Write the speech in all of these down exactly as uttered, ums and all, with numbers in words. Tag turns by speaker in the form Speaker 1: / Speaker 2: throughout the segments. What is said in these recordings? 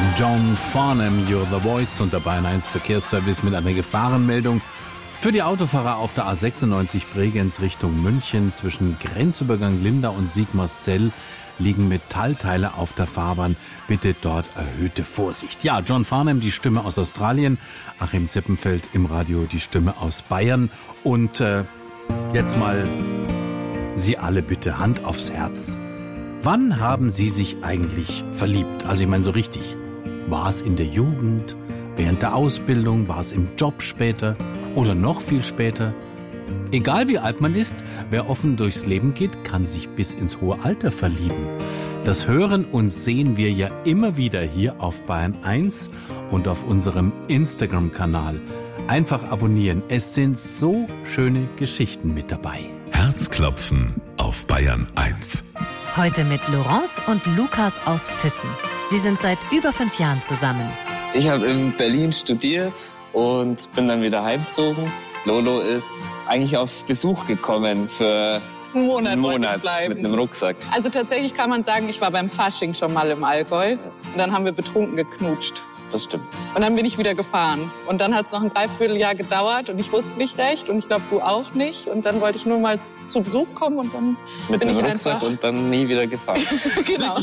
Speaker 1: John Farnham, You're the Voice, und der Bayern eins Verkehrsservice mit einer Gefahrenmeldung für die Autofahrer auf der A sechsundneunzig Bregenz Richtung München. Zwischen Grenzübergang Linda und Sigmarszell liegen Metallteile auf der Fahrbahn. Bitte dort erhöhte Vorsicht. Ja, John Farnham, die Stimme aus Australien. Achim Zippenfeld im Radio, die Stimme aus Bayern. Und äh, jetzt mal Sie alle bitte Hand aufs Herz. Wann haben Sie sich eigentlich verliebt? Also ich meine so richtig. War es in der Jugend, während der Ausbildung, war es im Job später oder noch viel später? Egal wie alt man ist, wer offen durchs Leben geht, kann sich bis ins hohe Alter verlieben. Das hören und sehen wir ja immer wieder hier auf Bayern eins und auf unserem Instagram-Kanal. Einfach abonnieren, es sind so schöne Geschichten mit dabei.
Speaker 2: Herzklopfen auf Bayern eins.
Speaker 3: Heute mit Laurence und Lukas aus Füssen. Sie sind seit über fünf Jahren zusammen.
Speaker 4: Ich habe in Berlin studiert und bin dann wieder heimgezogen. Lolo ist eigentlich auf Besuch gekommen für
Speaker 5: einen Monat,
Speaker 4: einen Monat
Speaker 5: bleiben.
Speaker 4: mit einem Rucksack.
Speaker 5: Also tatsächlich kann man sagen, ich war beim Fasching schon mal im Allgäu. Und dann haben wir betrunken geknutscht.
Speaker 4: Das stimmt.
Speaker 5: Und dann bin ich wieder gefahren. Und dann hat es noch ein Dreivierteljahr gedauert und ich wusste nicht recht und ich glaube, du auch nicht. Und dann wollte ich nur mal zu Besuch kommen und dann
Speaker 4: mit
Speaker 5: bin
Speaker 4: einem
Speaker 5: ich
Speaker 4: Rucksack
Speaker 5: einfach...
Speaker 4: und dann nie wieder gefahren.
Speaker 5: Genau.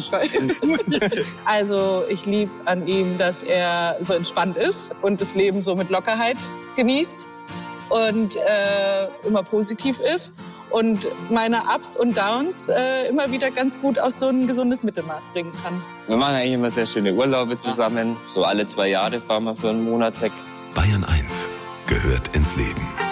Speaker 5: Also ich liebe an ihm, dass er so entspannt ist und das Leben so mit Lockerheit genießt und äh, immer positiv ist. Und meine Ups und Downs äh, immer wieder ganz gut aus so ein gesundes Mittelmaß bringen kann.
Speaker 4: Wir machen eigentlich immer sehr schöne Urlaube zusammen. So alle zwei Jahre fahren wir für einen Monat weg.
Speaker 2: Bayern eins gehört ins Leben.